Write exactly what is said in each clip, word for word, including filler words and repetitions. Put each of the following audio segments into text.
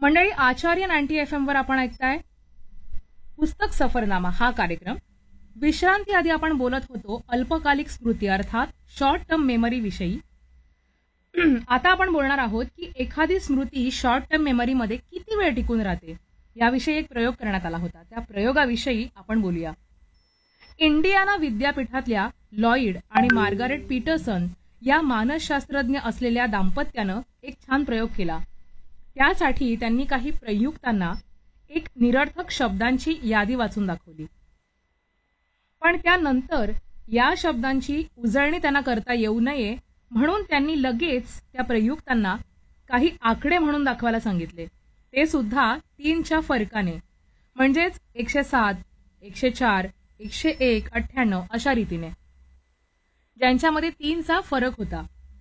मंडळी, आचार्य ninety F M वर आपण ऐकताय पुस्तक सफरनामा हा कार्यक्रम. विश्रांती आधी आपण बोलत होतो अल्पकालिक स्मृती अर्थात शॉर्ट टर्म मेमरी विषयी. आता आपण बोलणार आहोत की एखादी स्मृती शॉर्ट टर्म मेमरीमध्ये किती वेळ टिकून राहते याविषयी एक प्रयोग करण्यात आला होता. त्या प्रयोगाविषयी आपण बोलूया. इंडियाना विद्यापीठातल्या लॉईड आणि मार्गारेट पीटरसन या मानसशास्त्रज्ञ असलेल्या दाम्पत्यानं एक छान प्रयोग केला. त्यासाठी त्यांनी काही प्रयुक्तांना एक निरर्थक शब्दांची यादी वाचून दाखवली. पण त्यानंतर या शब्दांची उजळणी त्यांना करता येऊ नये म्हणून त्यांनी लगेच त्या प्रयुक्तांना काही आकडे म्हणून दाखवायला सांगितले, ते सुद्धा तीनच्या फरकाने. म्हणजेच एकशे सात, एकशे चार, एकशे एक, अठ्ठ्याण्णव अशा रीतीने, ज्यांच्यामध्ये तीनचा फरक होता.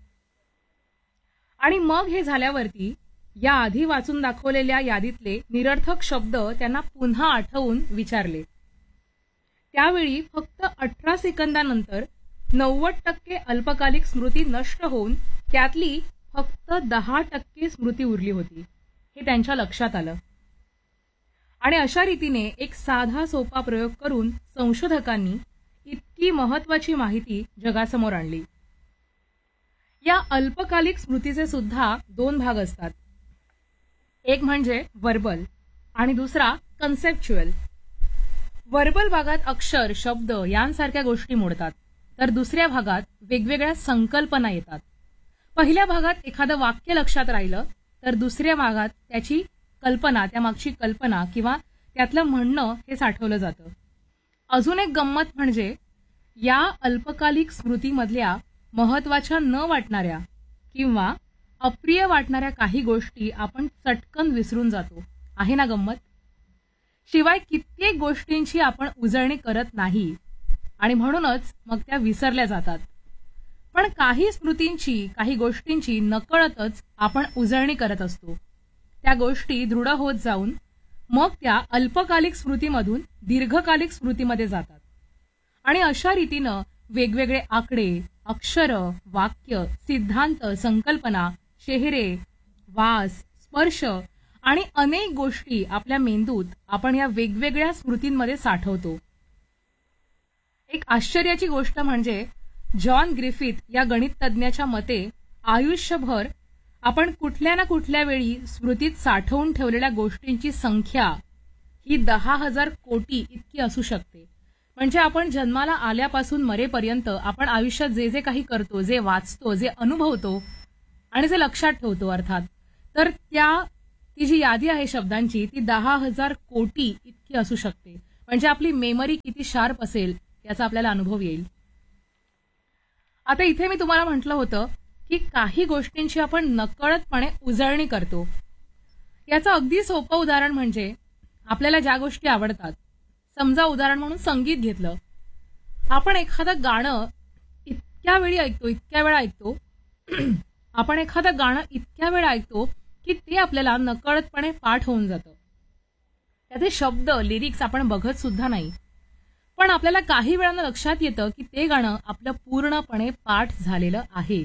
आणि मग हे झाल्यावरती या आधी वाचून दाखवलेल्या यादीतले निरर्थक शब्द त्यांना पुन्हा आठवून विचारले. त्यावेळी फक्त अठरा सेकंदानंतर नव्वद टक्के अल्पकालिक स्मृती नष्ट होऊन त्यातली फक्त दहा टक्के स्मृती उरली होती, हे त्यांच्या लक्षात आलं. आणि अशा रीतीने एक साधा सोपा प्रयोग करून संशोधकांनी इतकी महत्वाची माहिती जगासमोर आणली. या अल्पकालिक स्मृतीचे सुद्धा दोन भाग असतात. एक म्हणजे वर्बल आणि दुसरा कन्सेप्च्युअल. वर्बल भागात अक्षर, शब्द यांसारख्या गोष्टी मोडतात, तर दुसऱ्या भागात वेगवेगळ्या संकल्पना येतात. पहिल्या भागात एखादं वाक्य लक्षात राहिलं तर दुसऱ्या भागात त्याची कल्पना, त्यामागची कल्पना किंवा त्यातलं म्हणणं हे साठवलं जातं. अजून एक गंमत म्हणजे या अल्पकालिक स्मृतीमधल्या महत्वाच्या न वाटणाऱ्या किंवा अप्रिय वाटणाऱ्या काही गोष्टी आपण चटकन विसरून जातो. आहे ना गंमत? शिवाय कित्येक गोष्टींची आपण उजळणी करत नाही आणि म्हणूनच मग त्या विसरल्या जातात. पण काही स्मृतींची, काही गोष्टींची नकळतच आपण उजळणी करत असतो. त्या गोष्टी दृढ होत जाऊन मग त्या अल्पकालिक स्मृतीमधून दीर्घकालिक स्मृतीमध्ये जातात. आणि अशा रीतीनं वेगवेगळे आकडे, अक्षर, वाक्य, सिद्धांत, संकल्पना, चेहरे, वास, स्पर्श आणि अनेक गोष्टी आपल्या मेंदूत आपण या वेगवेगळ्या स्मृतींमध्ये साठवतो. एक आश्चर्याची गोष्ट म्हणजे जॉन ग्रिफिथ या गणिततज्ञाच्या मते आयुष्यभर आपण कुठल्या ना कुठल्या वेळी स्मृतीत साठवून ठेवलेल्या गोष्टींची संख्या ही दहा हजार कोटी इतकी असू शकते. म्हणजे आपण जन्माला आल्यापासून मरेपर्यंत आपण आयुष्यात जे जे काही करतो, जे वाचतो, जे अनुभवतो आणि जे लक्षात ठेवतो अर्थात, तर त्या ती जी यादी आहे शब्दांची ती दहा हजार कोटी इतकी असू शकते. म्हणजे आपली मेमरी किती शार्प असेल याचा आपल्याला अनुभव येईल. आता इथे मी तुम्हाला म्हटलं होतं की काही गोष्टींची आपण नकळतपणे उजळणी करतो. याचं अगदी सोपं उदाहरण म्हणजे आपल्याला ज्या गोष्टी आवडतात, समजा उदाहरण म्हणून संगीत घेतलं. आपण एखादं गाणं इतक्या वेळी ऐकतो, इतक्या वेळा ऐकतो आपण एखादं गाणं इतक्या वेळा ऐकतो की ते आपल्याला नकळतपणे पाठ होऊन जातं. त्याचे शब्द, लिरिक्स आपण बघत सुद्धा नाही, पण आपल्याला काही वेळानं लक्षात येतं की ते गाणं आपलं पूर्णपणे पाठ झालेलं आहे.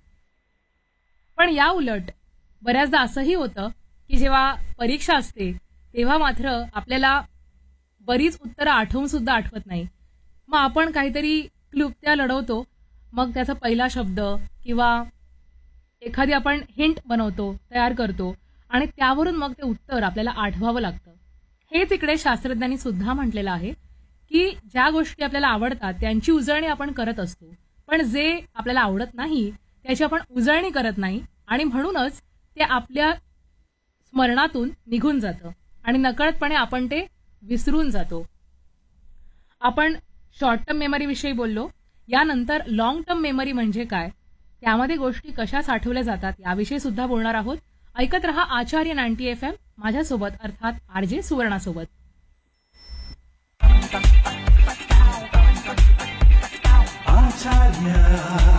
पण या उलट बऱ्याचदा असंही होतं की जेव्हा परीक्षा असते तेव्हा मात्र आपल्याला बरीच उत्तरं आठवून सुद्धा आठवत नाही. मग आपण काहीतरी क्लुप्त्या लढवतो, मग त्याचा पहिला शब्द किंवा एखादी आपण हिंट बनवतो, तयार करतो आणि त्यावरून मग ते उत्तर आपल्याला आठवावं लागतं. हेच इकडे शास्त्रज्ञांनी सुद्धा म्हटलेलं आहे की ज्या गोष्टी आपल्याला आवडतात त्यांची उजळणी आपण करत असतो, पण जे आपल्याला आवडत नाही त्याची आपण उजळणी करत नाही आणि म्हणूनच ते आपल्या स्मरणातून निघून जातं आणि नकळतपणे आपण ते विसरून जातो. आपण शॉर्ट टर्म मेमरी विषयी बोललो. यानंतर लॉंग टर्म मेमरी म्हणजे काय, त्यामध्ये गोष्टी कशा साठवल्या जातात याविषयी सुद्धा बोलणार आहोत. ऐकत रहा आचार्य नाईन्टी एफ एम माझ्यासोबत अर्थात आर जे सुवर्णासोबत. आचार्य